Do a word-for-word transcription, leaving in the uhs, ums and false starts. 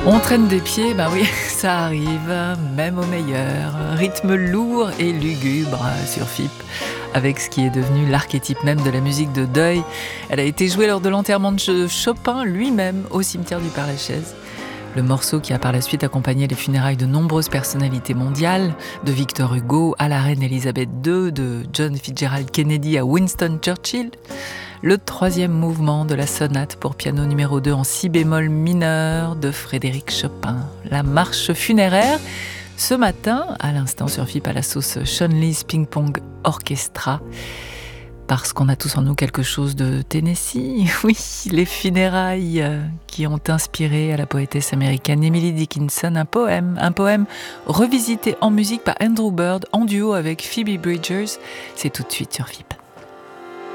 On traîne des pieds, bah oui, ça arrive, même au meilleur. Rythme lourd et lugubre sur F I P, avec ce qui est devenu l'archétype même de la musique de deuil. Elle a été jouée lors de l'enterrement de Chopin lui-même au cimetière du Père-Lachaise. Le morceau qui a par la suite accompagné les funérailles de nombreuses personnalités mondiales, de Victor Hugo à la reine Elisabeth deux, de John Fitzgerald Kennedy à Winston Churchill. Le troisième mouvement de la sonate pour piano numéro deux en si bémol mineur de Frédéric Chopin. La marche funéraire, ce matin, à l'instant sur F I P à la sauce Sean Lee's Ping Pong Orchestra. Parce qu'on a tous en nous quelque chose de Tennessee. Oui, les funérailles qui ont inspiré à la poétesse américaine Emily Dickinson un poème. Un poème revisité en musique par Andrew Bird en duo avec Phoebe Bridgers. C'est tout de suite sur F I P.